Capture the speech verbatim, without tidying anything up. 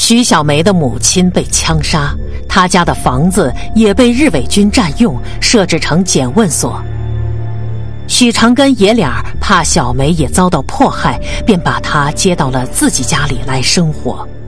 徐小梅的母亲被枪杀，她家的房子也被日伪军占用，设置成检问所。许长跟爷俩怕小梅也遭到迫害，便把她接到了自己家里来生活。